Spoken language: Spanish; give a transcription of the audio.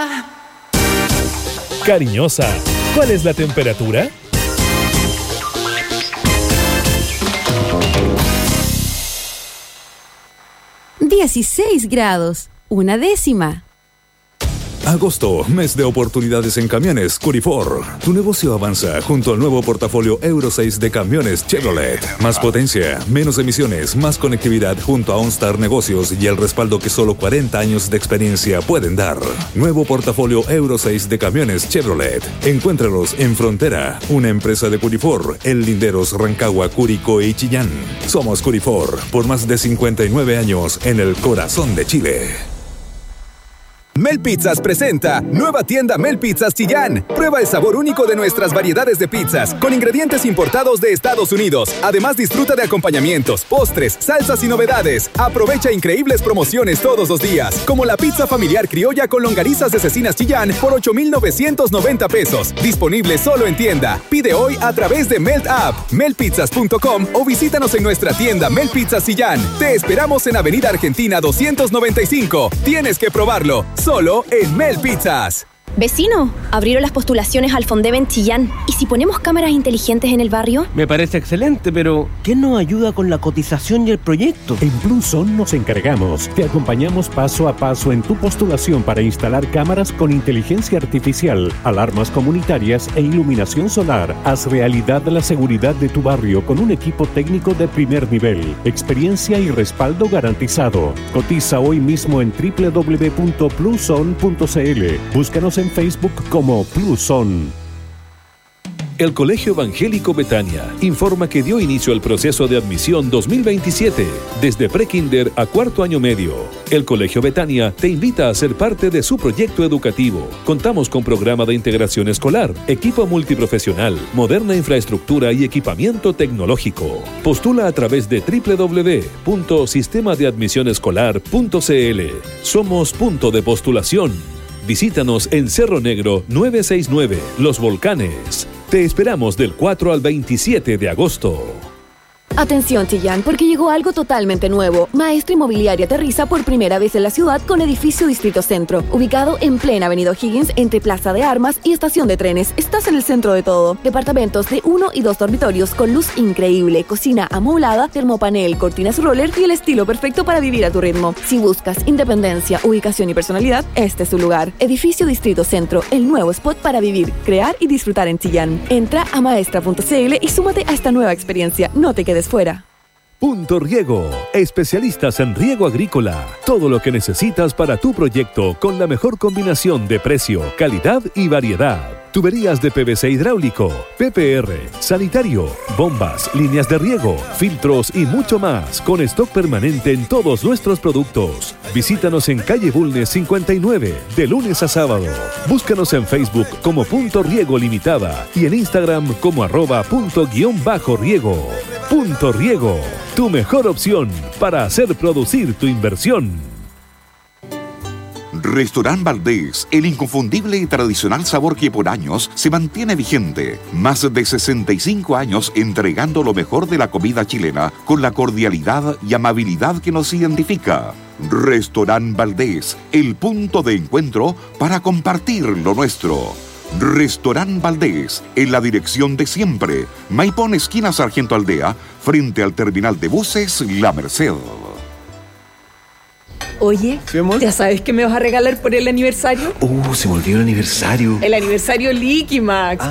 Cariñosa, ¿cuál es la temperatura? ...16 grados, 1/10. Agosto, mes de oportunidades en camiones Curifor. Tu negocio avanza junto al nuevo portafolio Euro 6 de camiones Chevrolet. Más potencia, menos emisiones, más conectividad junto a OnStar Negocios y el respaldo que solo 40 años de experiencia pueden dar. Nuevo portafolio Euro 6 de camiones Chevrolet. Encuéntralos en Frontera, una empresa de Curifor, en Linderos, Rancagua, Curicó y Chillán. Somos Curifor, por más de 59 años en el corazón de Chile. Mel Pizzas presenta nueva tienda Mel Pizzas Chillán. Prueba el sabor único de nuestras variedades de pizzas con ingredientes importados de Estados Unidos. Además, disfruta de acompañamientos, postres, salsas y novedades. Aprovecha increíbles promociones todos los días, como la pizza familiar criolla con longanizas de cecinas Chillán por 8,990 pesos. Disponible solo en tienda. Pide hoy a través de Melt App, melpizzas.com o visítanos en nuestra tienda Mel Pizzas Chillán. Te esperamos en Avenida Argentina 295. Tienes que probarlo. Solo en Mel Pizzas. Vecino, abrieron las postulaciones al Fondeben Chillán. ¿Y si ponemos cámaras inteligentes en el barrio? Me parece excelente, pero ¿quién nos ayuda con la cotización y el proyecto? En Pluson nos encargamos. Te acompañamos paso a paso en tu postulación para instalar cámaras con inteligencia artificial, alarmas comunitarias e iluminación solar. Haz realidad la seguridad de tu barrio con un equipo técnico de primer nivel, experiencia y respaldo garantizado. Cotiza hoy mismo en www.pluson.cl. Búscanos en Facebook como Pluson. El Colegio Evangélico Betania informa que dio inicio al proceso de admisión 2027, desde prekinder a cuarto año medio. El Colegio Betania te invita a ser parte de su proyecto educativo. Contamos con programa de integración escolar, equipo multiprofesional, moderna infraestructura y equipamiento tecnológico. Postula a través de www.sistemadeadmisionescolar.cl. Somos punto de postulación. Visítanos en Cerro Negro 969, Los Volcanes. Te esperamos del 4 al 27 de agosto. Atención Chillán, porque llegó algo totalmente nuevo. Maestra Inmobiliaria aterriza por primera vez en la ciudad con edificio Distrito Centro, ubicado en plena Avenida O'Higgins, entre Plaza de Armas y Estación de Trenes. Estás en el centro de todo. Departamentos de 1 y 2 dormitorios con luz increíble, cocina amoblada, termopanel, cortinas roller y el estilo perfecto para vivir a tu ritmo. Si buscas independencia, ubicación y personalidad, este es tu lugar. Edificio Distrito Centro, el nuevo spot para vivir, crear y disfrutar en Chillán. Entra a maestra.cl y súmate a esta nueva experiencia. No te quedes fuera. Punto Riego, especialistas en riego agrícola. Todo lo que necesitas para tu proyecto con la mejor combinación de precio, calidad y variedad. Tuberías de PVC hidráulico, PPR, sanitario, bombas, líneas de riego, filtros y mucho más, con stock permanente en todos nuestros productos. Visítanos en calle Bulnes 59, de lunes a sábado. Búscanos en Facebook como Punto Riego Limitada y en Instagram como @punto_riego. Punto Riego, tu mejor opción para hacer producir tu inversión. Restaurant Valdés, el inconfundible y tradicional sabor que por años se mantiene vigente. Más de 65 años entregando lo mejor de la comida chilena con la cordialidad y amabilidad que nos identifica. Restaurant Valdés, el punto de encuentro para compartir lo nuestro. Restaurant Valdés, en la dirección de siempre. Maipón, esquina Sargento Aldea, frente al terminal de buses La Merced. Oye, ¿ya sabes qué me vas a regalar por el aniversario? Se me olvidó el aniversario. El aniversario Liquimax.